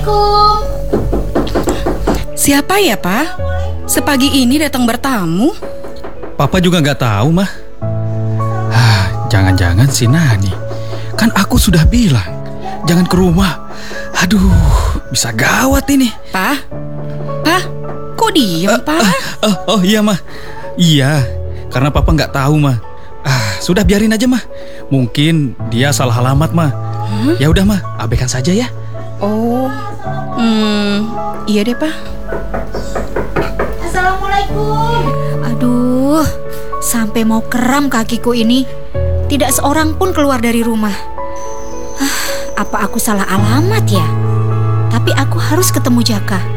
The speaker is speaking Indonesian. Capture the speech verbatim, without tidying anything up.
Assalamualaikum. Siapa ya, Pak? Sepagi ini datang bertamu? Papa juga nggak tahu, Mah. Ah, jangan-jangan si Nani. Kan aku sudah bilang, jangan ke rumah. Aduh, bisa gawat ini. Pak? Pak? Kok diem, Uh, Pak? uh, uh, oh iya, Mah. Iya, karena Papa nggak tahu, Mah. Ah, sudah biarin aja, Mah. Mungkin dia salah alamat, Mah. Huh? Ya udah, Mah, abaikan saja ya. Oh, hmm, iya deh, Pak. Assalamualaikum. Aduh, sampai mau kram kakiku ini. Tidak seorang pun keluar dari rumah. Ah, apa aku salah alamat ya? Tapi aku harus ketemu Jaka.